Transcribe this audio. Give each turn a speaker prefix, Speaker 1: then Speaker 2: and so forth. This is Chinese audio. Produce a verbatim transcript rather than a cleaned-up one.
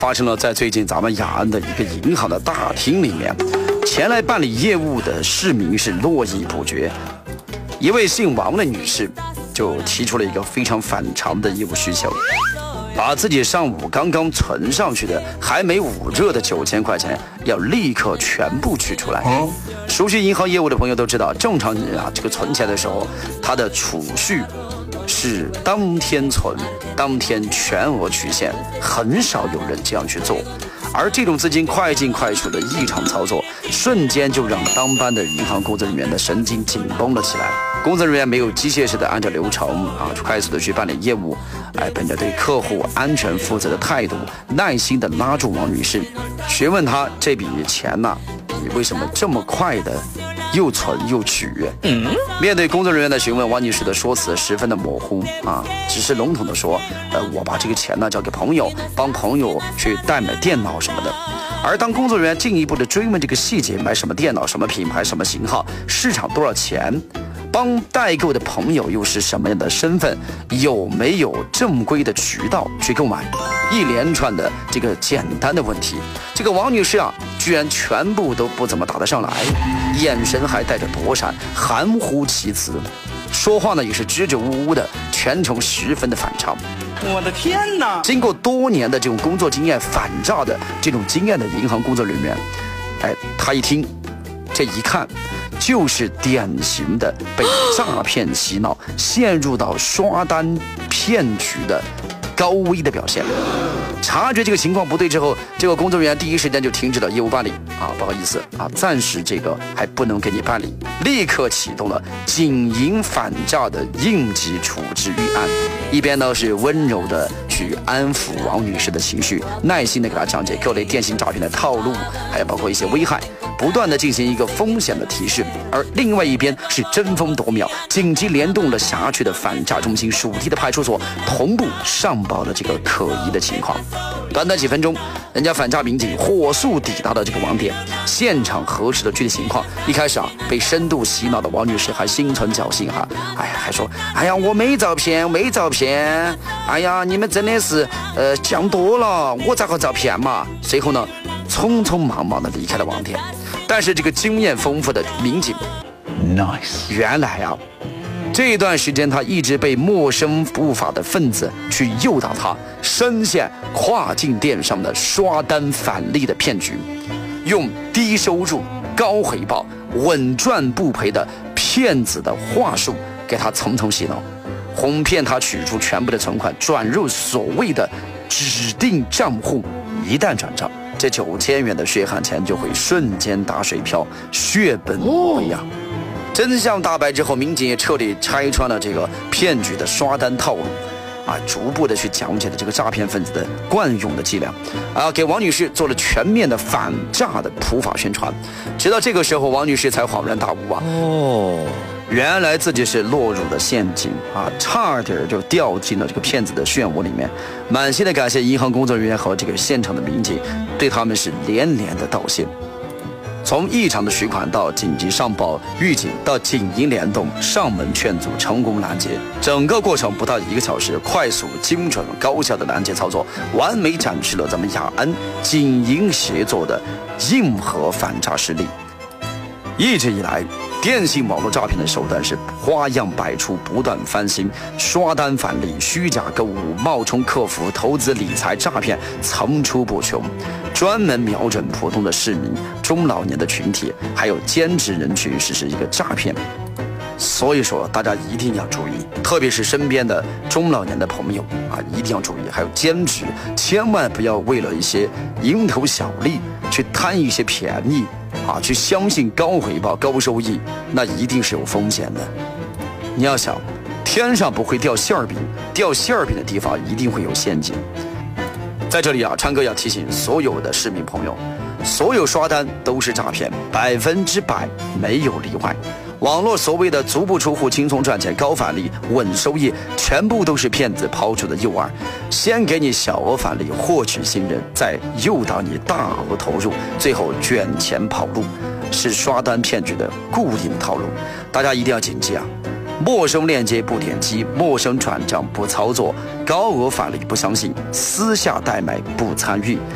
Speaker 1: 发生了在最近咱们雅安的一个银行的大厅里面，前来办理业务的市民是络绎不绝。一位姓王的女士就提出了一个非常反常的业务需求，把自己上午刚刚存上去的还没捂热的九千块钱要立刻全部取出来。嗯、熟悉银行业务的朋友都知道，正常人啊，这个存钱的时候，他的储蓄是当天存，当天全额取现，很少有人这样去做。而这种资金快进快出的异常操作，瞬间就让当班的银行工作人员的神经紧绷了起来。工作人员没有机械式的按照流程啊，快速的去办理业务，哎，本着对客户安全负责的态度，耐心的拉住王女士，询问她这笔钱呢、啊，你为什么这么快的又存又取？嗯，面对工作人员的询问，王女士的说辞十分的模糊啊，只是笼统的说，呃，我把这个钱呢交给朋友，帮朋友去代买电脑什么的。而当工作人员进一步的追问这个细节，买什么电脑、什么品牌、什么型号、市场多少钱，帮代购的朋友又是什么样的身份，有没有正规的渠道去购买，一连串的这个简单的问题，这个王女士啊，居然全部都不怎么答得上来，眼神还带着躲闪，含糊其辞，说话呢也是支支吾吾的，全程十分的反常。
Speaker 2: 我的天哪！
Speaker 1: 经过多年的这种工作经验，反诈的这种经验的银行工作人员，哎，他一听，这一看就是典型的被诈骗洗脑，陷入到刷单骗局的高危的表现。察觉这个情况不对之后，这个工作人员第一时间就停止了业务办理啊，不好意思啊，暂时这个还不能给你办理，立刻启动了警银反诈的应急处置预案。一边呢是温柔的去安抚王女士的情绪，耐心的给她讲解各类电信诈骗的套路，还有包括一些危害，不断的进行一个风险的提示。而另外一边是争分夺秒，紧急联动了辖区的反诈中心、属地的派出所，同步上报了这个可疑的情况。短短几分钟，人家反诈民警火速抵达了这个网点，现场核实了具体情况。一开始啊，被深度洗脑的王女士还心存侥幸哈，哎呀，还说，哎呀，我没照骗，没照骗，哎呀，你们真的是呃讲多了，我咋个照骗嘛？随后呢，匆匆忙忙的离开了网点。但是这个经验丰富的民警
Speaker 2: ，nice，
Speaker 1: 原来啊。这段时间，他一直被陌生不法的分子去诱导他深陷跨境电商的刷单返利的骗局，用低收入、高回报、稳赚不赔的骗子的话术给他层层洗脑，哄骗他取出全部的存款转入所谓的指定账户，一旦转账，这九千元的血汗钱就会瞬间打水漂，血本无归呀。真相大白之后，民警也彻底拆穿了这个骗局的刷单套路，啊，逐步的去讲解了这个诈骗分子的惯用的伎俩，啊，给王女士做了全面的反诈的普法宣传。直到这个时候，王女士才恍然大悟啊，哦，原来自己是落入了陷阱啊，差点就掉进了这个骗子的漩涡里面。满心的感谢银行工作人员和这个现场的民警，对他们是连连的道谢。从异常的取款到紧急上报预警，到警银联动上门劝阻，成功拦截，整个过程不到一个小时，快速、精准、高效的拦截操作，完美展示了咱们雅安警银协作的硬核反诈实力。一直以来，电信网络诈骗的手段是花样百出，不断翻新，刷单返利、虚假购物、冒充客服、投资理财诈骗层出不穷，专门瞄准普通的市民、中老年的群体，还有兼职人群实施一个诈骗。所以说，大家一定要注意，特别是身边的中老年的朋友啊，一定要注意。还有兼职，千万不要为了一些蝇头小利去贪一些便宜啊，去相信高回报、高收益，那一定是有风险的。你要想，天上不会掉馅儿饼，掉馅儿饼的地方一定会有陷阱。在这里啊，川哥要提醒所有的市民朋友，所有刷单都是诈骗，百分之百没有例外。网络所谓的足不出户、轻松赚钱、高返利、稳收益，全部都是骗子抛出的诱饵，先给你小额返利获取信任，再诱导你大额投入，最后卷钱跑路，是刷单骗局的固定套路。大家一定要谨记啊！陌生链接不点击，陌生转账不操作，高额返利不相信，私下代买不参与。